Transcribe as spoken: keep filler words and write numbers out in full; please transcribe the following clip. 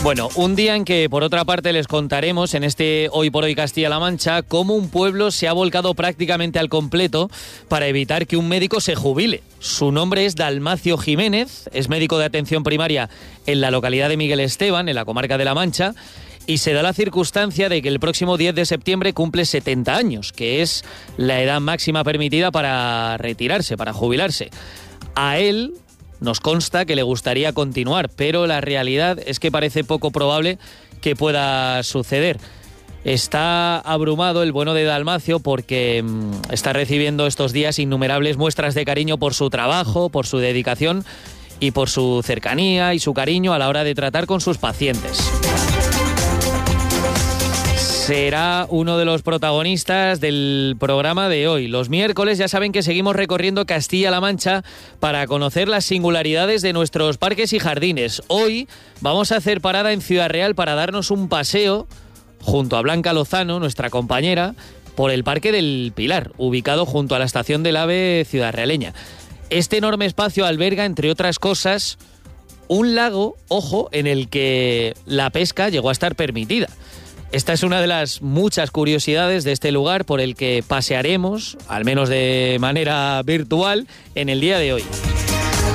Bueno, un día en que, por otra parte, les contaremos en este Hoy por Hoy Castilla-La Mancha cómo un pueblo se ha volcado prácticamente al completo para evitar que un médico se jubile. Su nombre es Dalmacio Jiménez, es médico de atención primaria en la localidad de Miguel Esteban, en la comarca de La Mancha, y se da la circunstancia de que el próximo diez de septiembre cumple setenta años, que es la edad máxima permitida para retirarse, para jubilarse. A él nos consta que le gustaría continuar, pero la realidad es que parece poco probable que pueda suceder. Está abrumado el bueno de Dalmacio porque mmm, está recibiendo estos días innumerables muestras de cariño por su trabajo, por su dedicación y por su cercanía y su cariño a la hora de tratar con sus pacientes. Será uno de los protagonistas del programa de hoy. Los miércoles ya saben que seguimos recorriendo Castilla-La Mancha para conocer las singularidades de nuestros parques y jardines. Hoy vamos a hacer parada en Ciudad Real para darnos un paseo junto a Blanca Lozano, nuestra compañera, por el Parque del Pilar, ubicado junto a la estación del AVE ciudadrealeña. Este enorme espacio alberga, entre otras cosas, un lago, ojo, en el que la pesca llegó a estar permitida. Esta es una de las muchas curiosidades de este lugar por el que pasearemos, al menos de manera virtual, en el día de hoy.